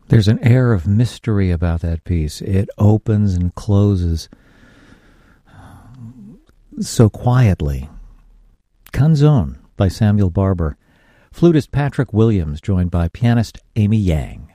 There's an air of mystery about that piece. It opens and closes so quietly. Canzone by Samuel Barber. Flutist Patrick Williams, joined by pianist Amy Yang.